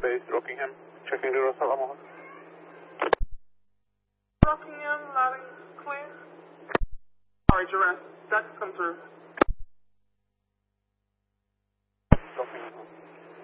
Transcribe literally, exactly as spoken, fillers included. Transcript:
Base, Rockingham. Checking the Rosal Amor. Rockingham, loud and clear. Alright, Jerez, that's come through.